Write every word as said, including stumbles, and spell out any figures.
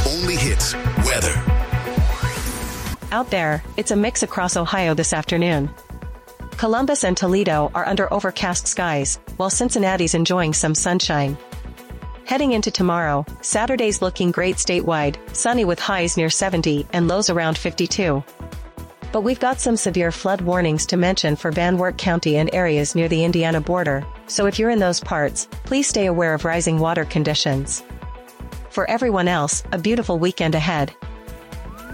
only hits weather. Out there, it's a mix across Ohio this afternoon. Columbus and Toledo are under overcast skies, while Cincinnati's enjoying some sunshine. Heading into tomorrow, Saturday's looking great statewide, sunny with highs near seventy and lows around fifty-two. But we've got some severe flood warnings to mention for Van Wert County and areas near the Indiana border, so if you're in those parts, please stay aware of rising water conditions. For everyone else, a beautiful weekend ahead.